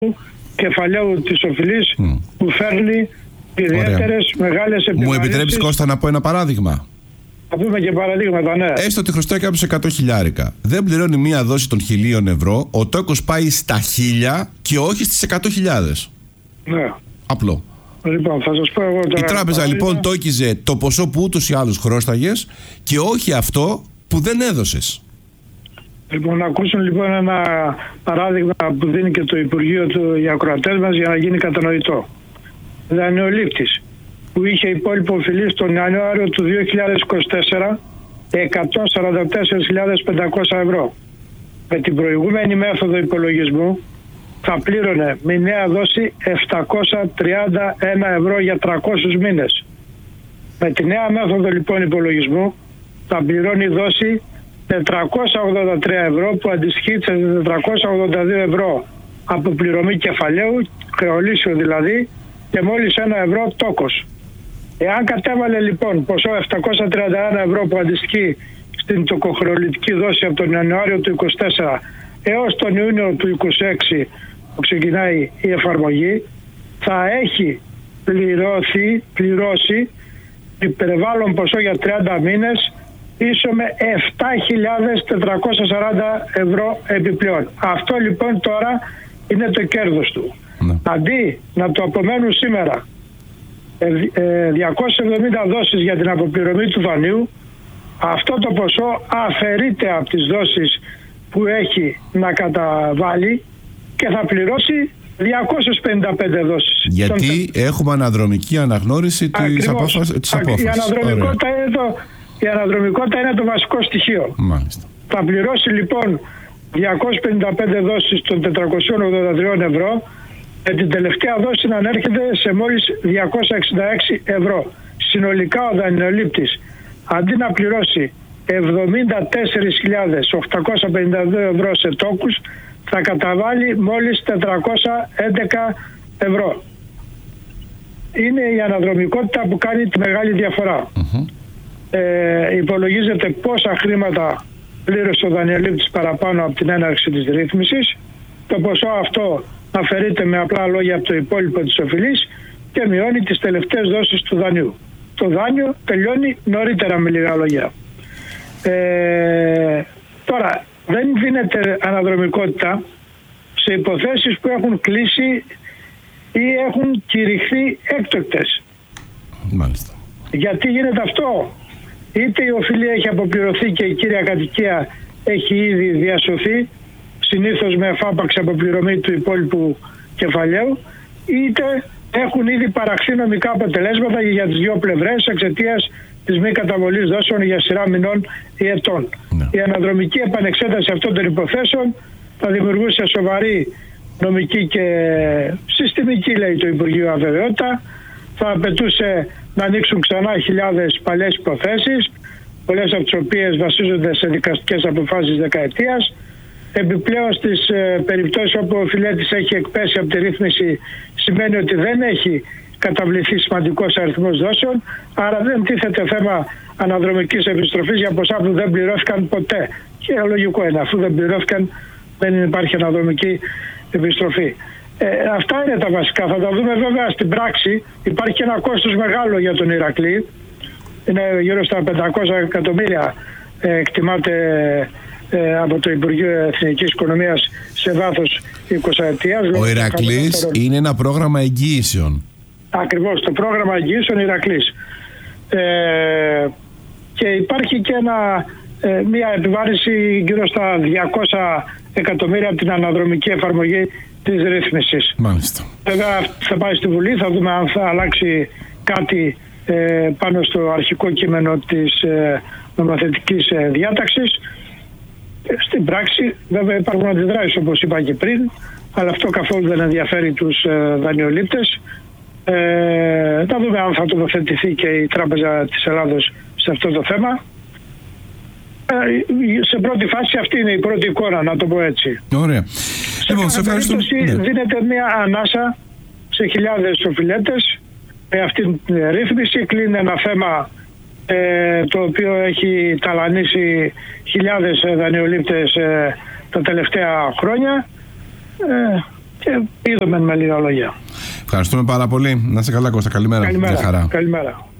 κεφαλαίου της οφειλής που φέρνει ιδιαίτερες μεγάλες επιβαρύνσεις. Μου επιτρέπεις, Κώστα, να πω ένα παράδειγμα? Θα πούμε και παραδείγματα, ναι. Έστω ότι χρωστάει κάποιος 100.000. Δεν πληρώνει μία δόση των 1.000 ευρώ, ο τόκος πάει στα 1.000 και όχι στις 100.000. Ναι. Απλό. Λοιπόν, θα σας πω εγώ τώρα. Η τράπεζα λοιπόν τόκιζε το ποσό που ούτως ή άλλως χρώσταγες και όχι αυτό που δεν έδωσες. Λοιπόν, να ακούσουν λοιπόν ένα παράδειγμα που δίνει και το Υπουργείο οι ακροατές μας για να γίνει κατανοητό. Δανειολήπτης που είχε υπόλοιπο οφειλής τον Ιανουάριο του 2024 144.500 ευρώ. Με την προηγούμενη μέθοδο υπολογισμού θα πλήρωνε με νέα δόση 731 ευρώ για 300 μήνες. Με τη νέα μέθοδο λοιπόν υπολογισμού θα πληρώνει δόση 483 ευρώ που αντιστοιχεί σε 482 ευρώ από πληρωμή κεφαλαίου, χρεολύσιο δηλαδή, και μόλις 1 ευρώ τόκος. Εάν κατέβαλε λοιπόν ποσό 731 ευρώ που αντιστοιχεί στην τοκοχρεολητική δόση από τον Ιανουάριο του 2024 έως τον Ιούνιο του 2026 που ξεκινάει η εφαρμογή, θα έχει πληρώσει υπερβάλλον ποσό για 30 μήνες ίσο με 7.440 ευρώ επιπλέον. Αυτό λοιπόν τώρα είναι το κέρδος του. Ναι. Αντί να το απομένουν σήμερα 270 δόσεις για την αποπληρωμή του δανείου, αυτό το ποσό αφαιρείται από τις δόσεις που έχει να καταβάλει και θα πληρώσει 255 δόσεις. Γιατί έχουμε αναδρομική αναγνώριση της απόφασης. Η αναδρομικότητα είναι το βασικό στοιχείο. Μάλιστα. Θα πληρώσει λοιπόν 255 δόσεις των 483 ευρώ, με την τελευταία δόση να ανέρχεται σε μόλις 266 ευρώ. Συνολικά ο δανειολήπτης αντί να πληρώσει 74.852 ευρώ σε τόκους θα καταβάλει μόλις 411 ευρώ. Είναι η αναδρομικότητα που κάνει τη μεγάλη διαφορά. Υπολογίζεται πόσα χρήματα πλήρωσε ο δανειολήπτης παραπάνω από την έναρξη της ρύθμισης. Το ποσό αυτό αφαιρείται με απλά λόγια από το υπόλοιπο της οφειλής και μειώνει τις τελευταίες δόσεις του δανείου. Το δάνειο τελειώνει νωρίτερα με λίγα λόγια. Τώρα, δεν δίνεται αναδρομικότητα σε υποθέσεις που έχουν κλείσει ή έχουν κηρυχθεί έκτοκτες. Μάλιστα. Γιατί γίνεται αυτό? Είτε η οφειλή έχει αποπληρωθεί και η κύρια κατοικία έχει ήδη διασωθεί, συνήθως με εφάπαξ αποπληρωμή του υπόλοιπου κεφαλαίου, είτε έχουν ήδη παραχθεί νομικά αποτελέσματα για τις δύο πλευρές εξαιτίας της μη καταβολής δόσεων για σειρά μηνών ή ετών. Ναι. Η αναδρομική επανεξέταση αυτών των υποθέσεων θα δημιουργούσε σοβαρή νομική και συστημική, λέει το Υπουργείο, αβεβαιότητα. Θα απαιτούσε να ανοίξουν ξανά χιλιάδες παλιές υποθέσεις, πολλές από τις οποίες βασίζονται σε δικαστικές αποφάσεις δεκαετίας. Επιπλέον στις περιπτώσεις όπου ο οφειλέτης έχει εκπέσει από τη ρύθμιση, σημαίνει ότι δεν έχει καταβληθεί σημαντικός αριθμός δόσεων, άρα δεν τίθεται θέμα αναδρομικής επιστροφής για ποσά που δεν πληρώθηκαν ποτέ. Και λογικό είναι, αφού δεν πληρώθηκαν δεν υπάρχει αναδρομική επιστροφή. Αυτά είναι τα βασικά. Θα τα δούμε βέβαια στην πράξη. Υπάρχει ένα κόστος μεγάλο για τον Ηρακλή. Είναι γύρω στα 500 εκατομμύρια εκτιμάται από το Υπουργείο Εθνικής Οικονομίας σε βάθος 20 ετίας. Ο Ηρακλής είναι ένα πρόγραμμα εγγύησεων. Ακριβώς, το πρόγραμμα εγγύησεων Ηρακλής. Και υπάρχει και μια επιβάρηση γύρω στα 200 εκατομμύρια από την αναδρομική εφαρμογή της ρύθμισης. Μάλιστα. Βέβαια θα πάει στη Βουλή, θα δούμε αν θα αλλάξει κάτι πάνω στο αρχικό κείμενο της νομοθετικής διάταξης. Στην πράξη βέβαια υπάρχουν αντιδράσεις, όπως είπα και πριν, αλλά αυτό καθόλου δεν ενδιαφέρει τους δανειολήπτες. Θα δούμε αν θα τοποθετηθεί και η Τράπεζα της Ελλάδος σε αυτό το θέμα. Σε πρώτη φάση αυτή είναι η πρώτη εικόνα, να το πω έτσι. Ωραία. Λοιπόν, σε περίπτωση δίνεται μια ανάσα σε χιλιάδες οφειλέτες με αυτήν την ρύθμιση. Κλείνει ένα θέμα το οποίο έχει ταλανίσει χιλιάδες δανειολήπτες τα τελευταία χρόνια. και είδαμε με λίγα λόγια. Ευχαριστούμε πάρα πολύ. Να είσαι καλά, Κώστα. Καλημέρα. Καλημέρα.